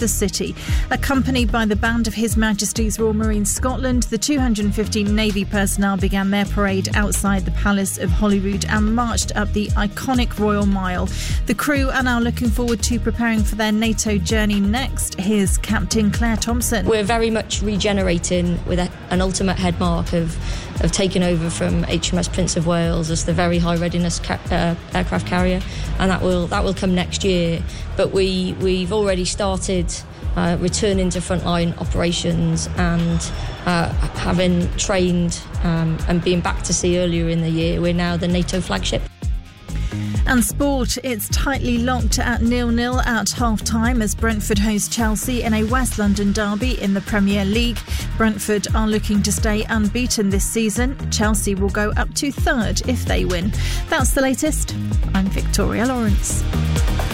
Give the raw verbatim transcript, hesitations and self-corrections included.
the city. Accompanied by the band of His Majesty's Royal Marines Scotland, the two hundred fifty Navy personnel began their parade outside the Palace of Holyrood and marched up the iconic Royal Mile. The crew are now looking forward to preparing for their NATO journey next. Here's Captain Claire Thompson. We're very much regenerating with a, an ultimate head mark of, of taking over from H M S Prince of Wales as the very high readiness ca- uh, aircraft carrier, and that will that will come next year. But we, we've already started uh, returning to frontline operations and uh, having trained um, and being back to sea earlier in the year. We're now the NATO flagship. And sport, it's tightly locked at nil-nil at half-time as Brentford host Chelsea in a West London derby in the Premier League. Brentford are looking to stay unbeaten this season. Chelsea will go up to third if they win. That's the latest. I'm Victoria Lawrence.